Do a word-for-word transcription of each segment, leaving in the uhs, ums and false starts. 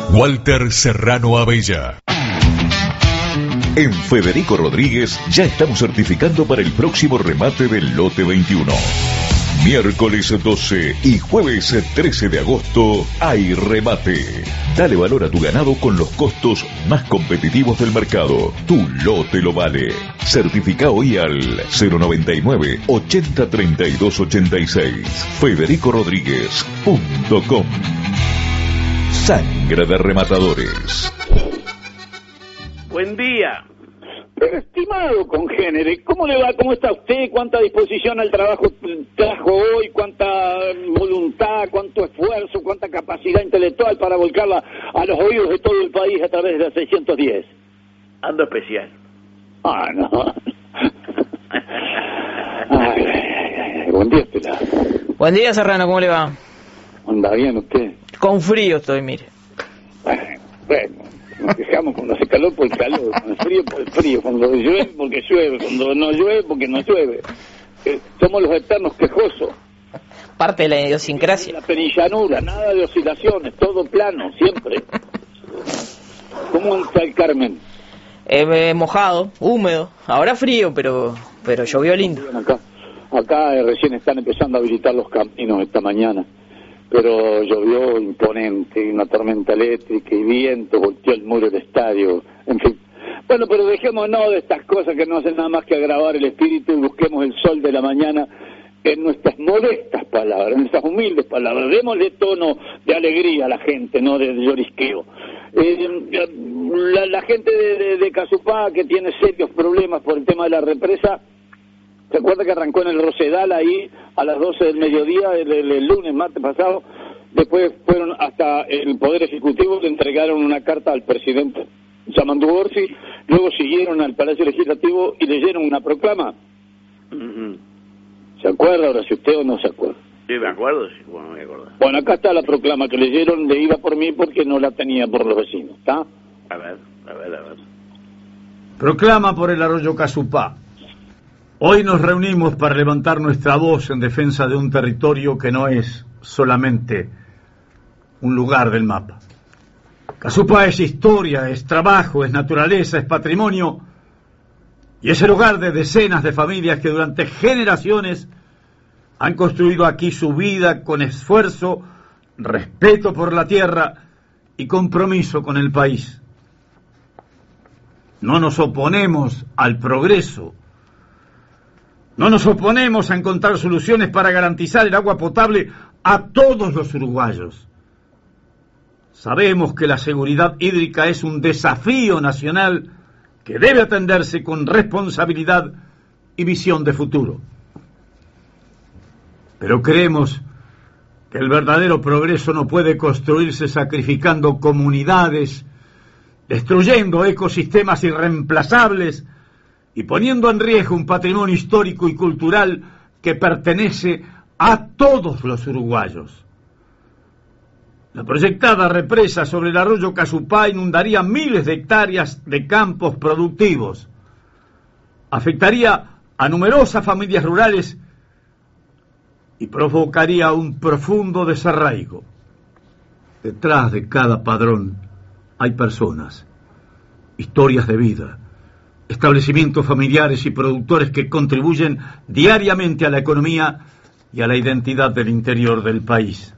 Walter Serrano Abella. En Federico Rodríguez ya estamos certificando para el próximo remate del lote veintiuno. Miércoles doce y jueves trece de agosto hay remate. Dale valor a tu ganado con los costos más competitivos del mercado. Tu lote lo vale. Certifica hoy al cero noventa y nueve, ochenta, treinta y dos, ochenta y seis. federico rodríguez punto com. Sangre de rematadores. Buen día. Pero estimado congénere, ¿cómo le va? ¿Cómo está usted? ¿Cuánta disposición al trabajo trajo hoy? ¿Cuánta voluntad? ¿Cuánto esfuerzo? ¿Cuánta capacidad intelectual para volcarla a los oídos de todo el país a través de la seiscientos diez? Ando especial. Ah, no. Ay, ay, ay, buen día, Estela. Buen día, Serrano, ¿cómo le va? ¿Anda bien usted? Con frío estoy, mire. Bueno, bueno. Nos quejamos cuando hace calor por el calor, cuando es frío por el frío, cuando llueve porque llueve, cuando no llueve porque no llueve. Eh, somos los eternos quejosos. Parte de la idiosincrasia. La penillanura, nada de oscilaciones, todo plano, siempre. ¿Cómo está el Carmen? Eh, mojado, húmedo, ahora frío, pero pero llovió lindo. Acá, acá eh, recién están empezando a habilitar los caminos esta mañana. Pero llovió imponente, una tormenta eléctrica y viento, volteó el muro del estadio, en fin. Bueno, pero dejémonos de estas cosas que no hacen nada más que agravar el espíritu y busquemos el sol de la mañana en nuestras modestas palabras, en nuestras humildes palabras. Démosle tono de alegría a la gente, no de llorisqueo. Eh, la, la gente de, de, de Casupá, que tiene serios problemas por el tema de la represa, ¿se acuerda que arrancó en el Rosedal ahí a las doce del mediodía, el, el, el lunes, martes pasado? Después fueron hasta el Poder Ejecutivo, le entregaron una carta al presidente Yamandu Orsi, luego siguieron al Palacio Legislativo y leyeron una proclama. Uh-huh. ¿Se acuerda ahora si usted o no se acuerda? Sí, me acuerdo, sí, bueno, me acuerdo. Bueno, acá está la proclama que leyeron, le iba por mí porque no la tenía por los vecinos, ¿está? A ver, a ver, a ver. Proclama por el arroyo Casupá. Hoy nos reunimos para levantar nuestra voz en defensa de un territorio que no es solamente un lugar del mapa. Casupá es historia, es trabajo, es naturaleza, es patrimonio y es el hogar de decenas de familias que durante generaciones han construido aquí su vida con esfuerzo, respeto por la tierra y compromiso con el país. No nos oponemos al progreso. No nos oponemos a encontrar soluciones para garantizar el agua potable a todos los uruguayos. Sabemos que la seguridad hídrica es un desafío nacional que debe atenderse con responsabilidad y visión de futuro. Pero creemos que el verdadero progreso no puede construirse sacrificando comunidades, destruyendo ecosistemas irreemplazables y poniendo en riesgo un patrimonio histórico y cultural que pertenece a todos los uruguayos. La proyectada represa sobre el arroyo Casupá inundaría miles de hectáreas de campos productivos, afectaría a numerosas familias rurales y provocaría un profundo desarraigo. Detrás de cada padrón hay personas, historias de vida, establecimientos familiares y productores que contribuyen diariamente a la economía y a la identidad del interior del país.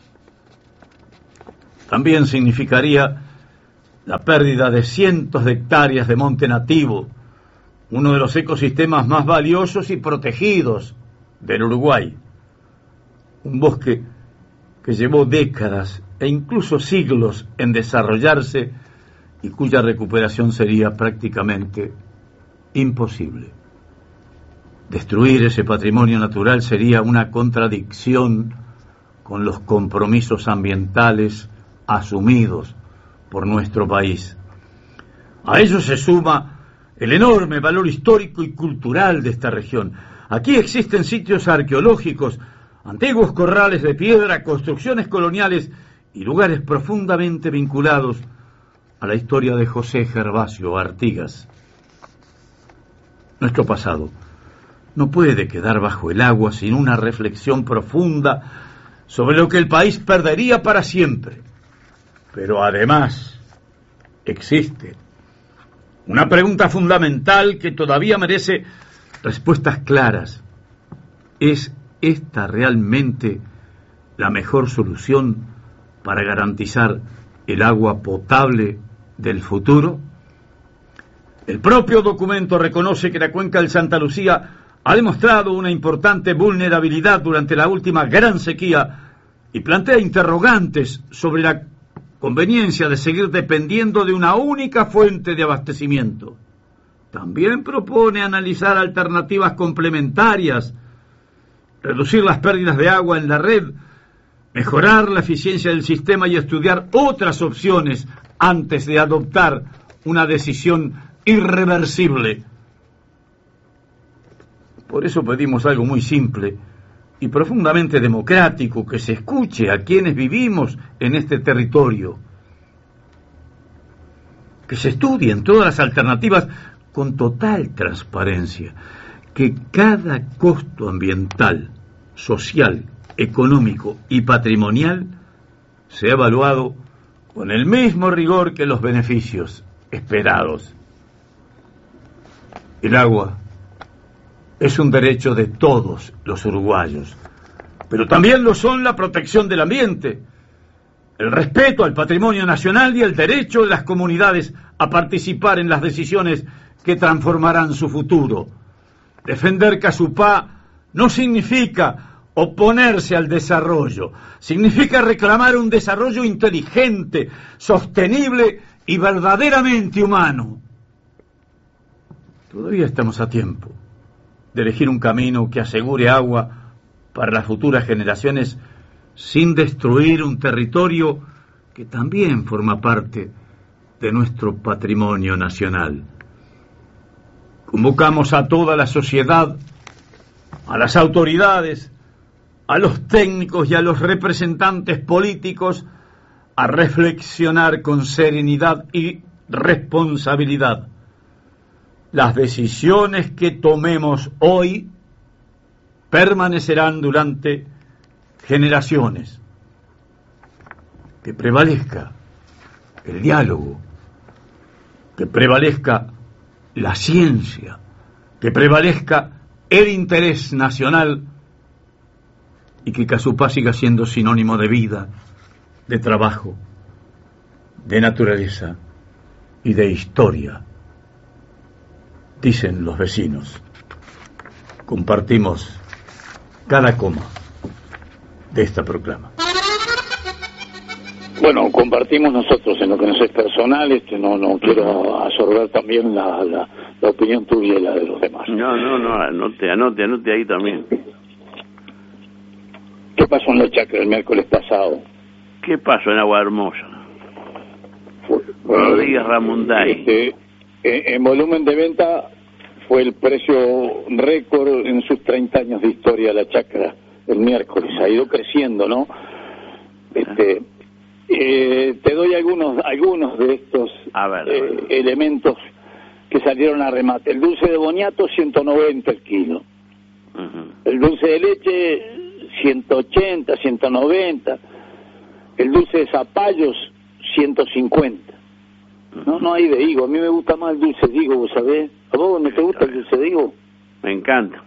También significaría la pérdida de cientos de hectáreas de monte nativo, uno de los ecosistemas más valiosos y protegidos del Uruguay. Un bosque que llevó décadas e incluso siglos en desarrollarse y cuya recuperación sería prácticamente imposible. Destruir ese patrimonio natural sería una contradicción con los compromisos ambientales asumidos por nuestro país. A ello se suma el enorme valor histórico y cultural de esta región. Aquí existen sitios arqueológicos, antiguos corrales de piedra, construcciones coloniales y lugares profundamente vinculados a la historia de José Gervasio Artigas. Nuestro pasado no puede quedar bajo el agua sin una reflexión profunda sobre lo que el país perdería para siempre. Pero además existe una pregunta fundamental que todavía merece respuestas claras. ¿Es esta realmente la mejor solución para garantizar el agua potable del futuro? El propio documento reconoce que la cuenca del Santa Lucía ha demostrado una importante vulnerabilidad durante la última gran sequía y plantea interrogantes sobre la conveniencia de seguir dependiendo de una única fuente de abastecimiento. También propone analizar alternativas complementarias, reducir las pérdidas de agua en la red, mejorar la eficiencia del sistema y estudiar otras opciones antes de adoptar una decisión irreversible. Por eso pedimos algo muy simple y profundamente democrático, que se escuche a quienes vivimos en este territorio, que se estudien todas las alternativas con total transparencia, que cada costo ambiental, social, económico y patrimonial sea evaluado con el mismo rigor que los beneficios esperados. El agua es un derecho de todos los uruguayos, pero también lo son la protección del ambiente, el respeto al patrimonio nacional y el derecho de las comunidades a participar en las decisiones que transformarán su futuro. Defender Casupá no significa oponerse al desarrollo, significa reclamar un desarrollo inteligente, sostenible y verdaderamente humano. Todavía estamos a tiempo de elegir un camino que asegure agua para las futuras generaciones sin destruir un territorio que también forma parte de nuestro patrimonio nacional. Convocamos a toda la sociedad, a las autoridades, a los técnicos y a los representantes políticos a reflexionar con serenidad y responsabilidad. Las decisiones que tomemos hoy permanecerán durante generaciones. Que prevalezca el diálogo, que prevalezca la ciencia, que prevalezca el interés nacional y que Casupá siga siendo sinónimo de vida, de trabajo, de naturaleza y de historia. Dicen los vecinos, compartimos cada coma de esta proclama. Bueno, compartimos nosotros en lo que nos es personal, este, no no quiero absorber también la, la, la opinión tuya y la de los demás. No, no, no, anote, anote, anote ahí también. ¿Qué pasó en la chacra el miércoles pasado? ¿Qué pasó en Agua Hermosa? Fue, Rodríguez Ramunday. Este, en volumen de venta fue el precio récord en sus treinta años de historia la chacra el miércoles, ha ido creciendo, ¿no? Este, eh, te doy algunos algunos de estos a ver, eh, a ver. elementos que salieron a remate. El dulce de boniato, ciento noventa el kilo. Uh-huh. El dulce de leche, ciento ochenta, ciento noventa. El dulce de zapallos, ciento cincuenta. No, no hay de higo. A mí me gusta más el dulce de higo, ¿vos sabés? ¿A vos no te gusta el dulce de higo? Me encanta.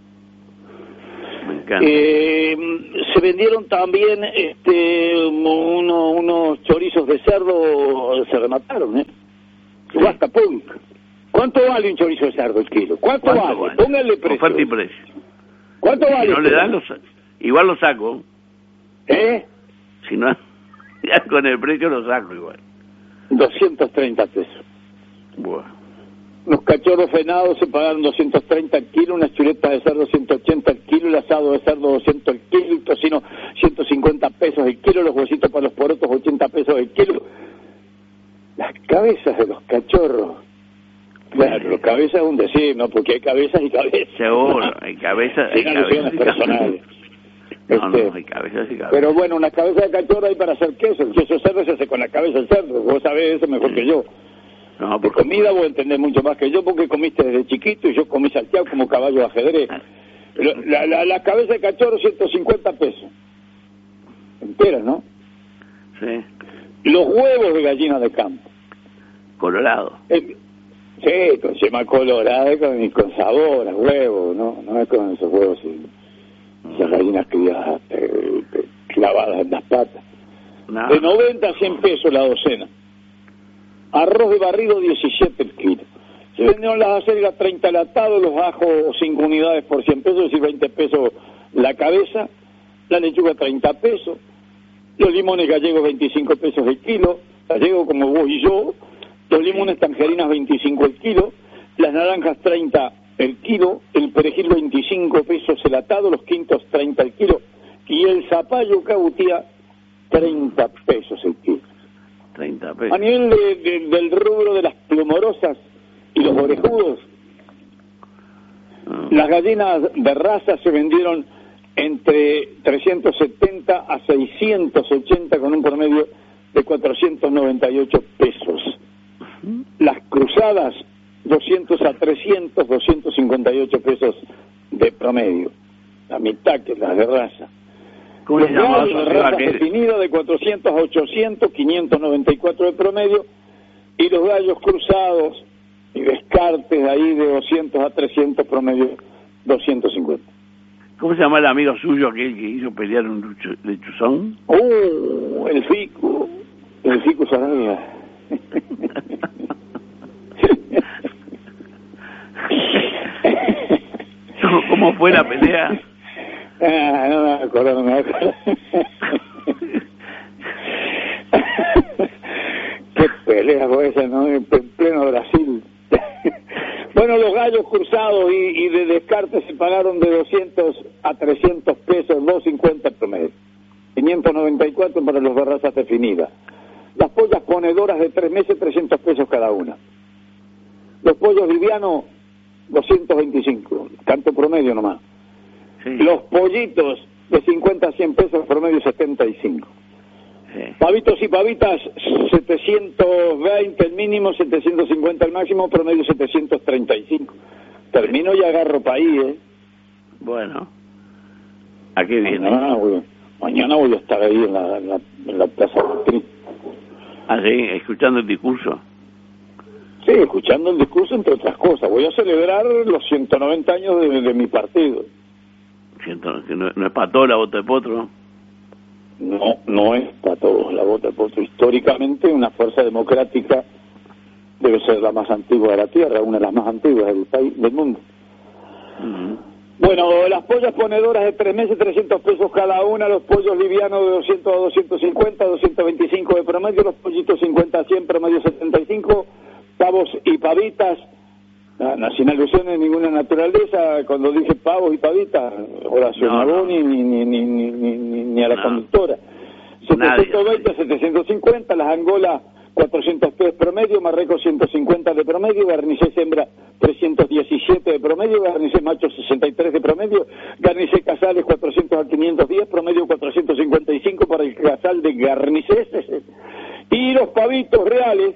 Me encanta. Eh, se vendieron también este uno, unos chorizos de cerdo, se remataron, ¿eh? Subasta Sí. pública. ¿Cuánto vale un chorizo de cerdo el kilo? ¿Cuánto, ¿Cuánto vale? vale? Pónganle precio. Oferta y precio. ¿Cuánto Si vale? no le dan, los, igual lo saco. ¿Eh? Si no, ya con el precio lo saco igual. doscientos treinta pesos. Bueno. Los cachorros frenados se pagaron doscientos treinta el kilo, unas chuletas de cerdo ciento ochenta el kilo, el asado de cerdo doscientos el kilo, el tocino ciento cincuenta pesos el kilo, los huesitos para los porotos ochenta pesos el kilo. Las cabezas de los cachorros. Claro, los cabezas es un decir, ¿no? Porque hay cabezas y cabezas. Seguro, hay cabezas. Sin alusiones personales. No, no, Este, hay cabezas y cabezas. Pero bueno, una cabeza de cachorro hay para hacer queso. El queso de cerdo se hace con la cabeza del cerdo. Vos sabés eso mejor que yo. No, De por comida vos entendés mucho más que yo porque comiste desde chiquito y yo comí salteado como caballo de ajedrez. Pero la, la, la cabeza de cachorro, ciento cincuenta pesos. Entera, ¿no? Sí. los huevos de gallina de campo. Colorado. Eh, sí, con yema colorada y con, y con sabor a huevo, ¿no? No es con esos huevos y esas gallinas criadas eh, eh, clavadas en las patas. No. De noventa a cien pesos la docena. Arroz de barrido, diecisiete el kilo. Se vendieron las acelgas treinta latados, los ajos cinco unidades por cien pesos, es decir, veinte pesos la cabeza, la lechuga treinta pesos, los limones gallegos veinticinco pesos el kilo, gallegos como vos y yo, los limones tangerinas veinticinco el kilo, las naranjas treinta el kilo, el perejil veinticinco pesos el atado, los quintos treinta el kilo, y el zapallo cabutía treinta pesos el kilo. treinta pesos. A nivel de, de, del rubro de las plumorosas y los orejudos, Mm. las gallinas de raza se vendieron entre trescientos setenta a seiscientos ochenta con un promedio de cuatrocientos noventa y ocho pesos. Las cruzadas doscientos a trescientos, doscientos cincuenta y ocho pesos de promedio, la mitad que las de raza. ¿Cómo Los se llama? gallos de raza definida de cuatrocientos a ochocientos, quinientos noventa y cuatro de promedio, y los gallos cruzados y descartes ahí de doscientos a trescientos promedio, doscientos cincuenta. ¿Cómo se llama el amigo suyo aquel que hizo pelear un lucho- lechuzón? ¡Oh! El Fico, el Fico Sarabia. ¿Cómo fue la pelea? Ah, no me acuerdo, no me acuerdo. Qué pelea fue esa, ¿no? En pleno Brasil. Bueno, los gallos cruzados y, y de descarte se pagaron de doscientos a trescientos pesos, doscientos cincuenta promedio. quinientos noventa y cuatro para los de raza definida. Las pollas ponedoras de tres meses, trescientos pesos cada una. Los pollos livianos, doscientos veinticinco, tanto promedio nomás. Sí. Los pollitos de cincuenta a cien pesos, promedio setenta y cinco. Sí. Pavitos y pavitas, setecientos veinte el mínimo, setecientos cincuenta el máximo, promedio setecientos treinta y cinco. Termino y agarro para ahí, ¿eh? Bueno. ¿A qué viene? Mañana voy, mañana voy a estar ahí en la, en la, en la Plaza Matriz. Ah, sí, escuchando el discurso. Sí, escuchando el discurso, entre otras cosas. Voy a celebrar los ciento noventa años de, de mi partido. Siento que no, no es para todo la bota de potro. No, no es para todos la bota de potro. Históricamente, una fuerza democrática debe ser la más antigua de la Tierra, una de las más antiguas del país, del mundo. Uh-huh. Bueno, las pollas ponedoras de tres meses, trescientos pesos cada una, los pollos livianos de doscientos a doscientos cincuenta, doscientos veinticinco de promedio, los pollitos cincuenta a cien, promedio setenta y cinco, pavos y pavitas, no, sin alusiones de ninguna naturaleza. Cuando dije pavos y pavitas, Horacio No, Naboni, no. ni, ni, ni, ni, ni, ni, ni a la No. conductora. setecientos veinte, setecientos cincuenta, las angolas cuatrocientos pesos promedio, marrecos ciento cincuenta de promedio, garnicés hembra trescientos diecisiete de promedio, garnicés macho sesenta y tres de promedio, garnicés casales cuatrocientos a quinientos diez, promedio cuatrocientos cincuenta y cinco para el casal de garnicés. Y los pavitos reales,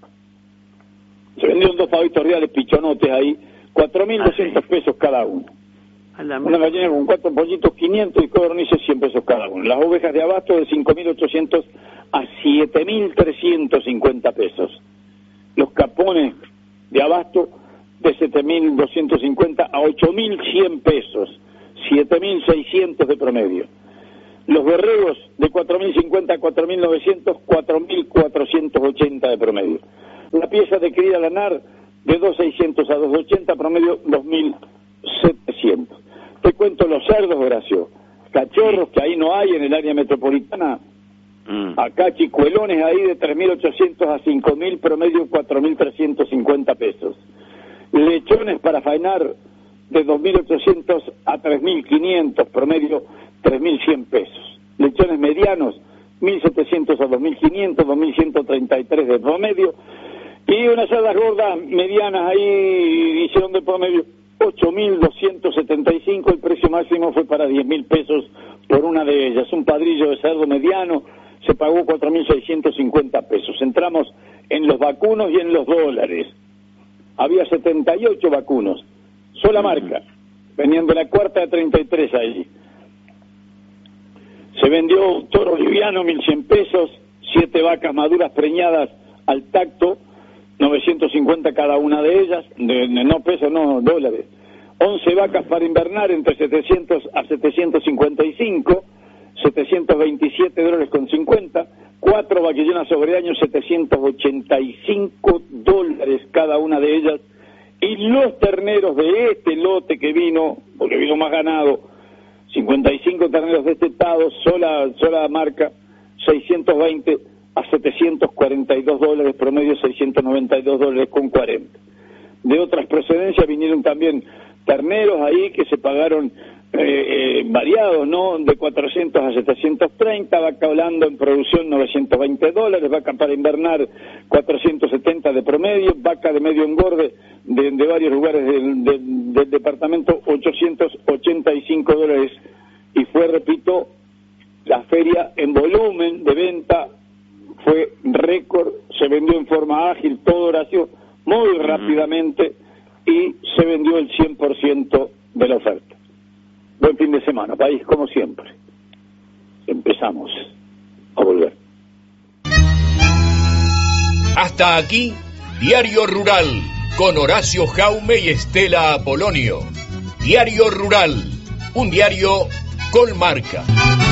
se vendieron dos pavitos reales pichonotes ahí, cuatro mil doscientos pesos cada uno. A la Una gallina con cuatro pollitos, quinientos, y codornices, cien pesos cada uno. Las ovejas de abasto de cinco mil ochocientos a siete mil trescientos cincuenta pesos. Los capones de abasto de siete mil doscientos cincuenta a ocho mil cien pesos, siete mil seiscientos de promedio. Los borregos de cuatro mil cincuenta a cuatro mil novecientos, cuatro mil cuatrocientos ochenta de promedio. La pieza de cría lanar de dos mil seiscientos a dos mil ochenta, promedio dos mil setecientos. Te cuento los cerdos, Horacio. Cachorros, que ahí no hay en el área metropolitana. Mm. Acá chicuelones ahí de tres mil ochocientos a cinco mil, promedio cuatro mil trescientos cincuenta pesos. Lechones para faenar de dos mil ochocientos a tres mil quinientos, promedio tres mil cien pesos. Lechones medianos, mil setecientos a dos mil quinientos, dos mil ciento treinta y tres de promedio. Y unas cerdas gordas medianas ahí hicieron de promedio ocho mil doscientos setenta y cinco, el precio máximo fue para diez mil pesos por una de ellas. Un padrillo de cerdo mediano se pagó cuatro mil seiscientos cincuenta pesos. Entramos en los vacunos y en los dólares. Había setenta y ocho vacunos, sola marca, venían de la cuarta de treinta y tres allí. Se vendió toro liviano, mil cien pesos, siete vacas maduras preñadas al tacto, novecientos cincuenta cada una de ellas, de, de, no pesos, no dólares. once vacas para invernar entre setecientos a setecientos cincuenta y cinco, setecientos veintisiete dólares con cincuenta. Cuatro vaquillonas sobre año, setecientos ochenta y cinco dólares cada una de ellas. Y los terneros de este lote que vino, porque vino más ganado, cincuenta y cinco terneros destetados, sola, sola marca, seiscientos veinte a setecientos cuarenta y dos dólares, promedio seiscientos noventa y dos dólares con cuarenta. De otras procedencias vinieron también terneros ahí que se pagaron eh, eh, variados, ¿no? De cuatrocientos a setecientos treinta, vaca hablando en producción novecientos veinte dólares, vaca para invernar cuatrocientos setenta de promedio, vaca de medio engorde de, de varios lugares del, del, del departamento ochocientos ochenta y cinco dólares. Y fue, repito, la feria en volumen de venta fue récord, se vendió en forma ágil, todo Horacio, muy uh-huh. rápidamente, y se vendió el cien por ciento de la oferta. Buen fin de semana, país, como siempre. Empezamos a volver. Hasta aquí, Diario Rural, con Horacio Jaume y Estela Apolonio. Diario Rural, un diario con marca.